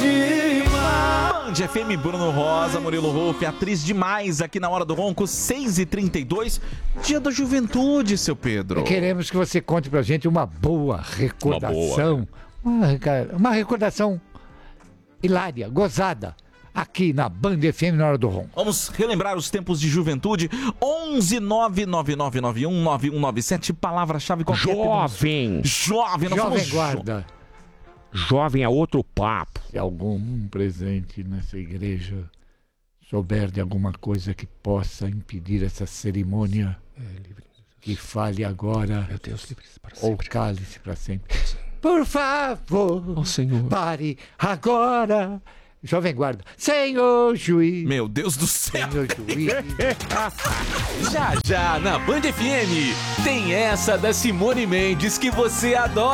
Band FM, Bruno Rosa, Murilo Rolf, atriz demais aqui na Hora do Ronco, 6h32, Dia da Juventude, seu Pedro. Queremos que você conte pra gente uma boa recordação. Uma recordação hilária, gozada, aqui na Band FM na Hora do Ronco. Vamos relembrar os tempos de juventude. 11999919197, palavra-chave qualquer. Jovem. Jovem, nós Jovem somos guarda. Jovem é outro papo. Se algum presente nessa igreja souber de alguma coisa que possa impedir essa cerimônia, que fale agora, Meu Deus, livre-se para ou sempre. cale-se para sempre. Por favor, Ó Senhor. pare agora. Jovem guarda. Senhor juiz. Meu Deus do céu. Senhor juiz. Já, já, na Band FM, tem essa da Simone Mendes que você adora.